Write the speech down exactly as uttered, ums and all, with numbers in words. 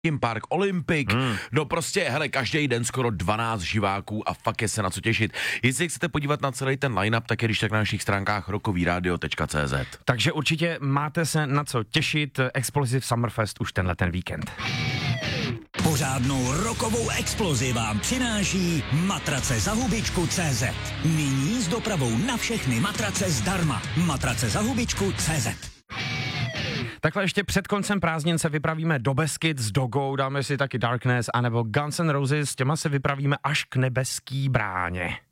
Linkin Park, Olympic, hmm. no prostě, hele, každý den skoro dvanáct živáků a fakt je se na co těšit. Jestli chcete podívat na celý ten line-up, tak je když tak na našich stránkách rokovýradio tečka cé zet. Takže určitě máte se na co těšit, Explosive Summerfest už tenhle ten víkend. Pořádnou rokovou explozi vám přináší matrace za hubičku tečka cé zet. Nyní s dopravou na všechny matrace zdarma. Matrace za hubičku tečka cé zet. Takhle ještě před koncem prázdnin se vypravíme do Beskyd s Dogou, dáme si taky Darkness, anebo Guns N' Roses, s těma se vypravíme až k nebeský bráně.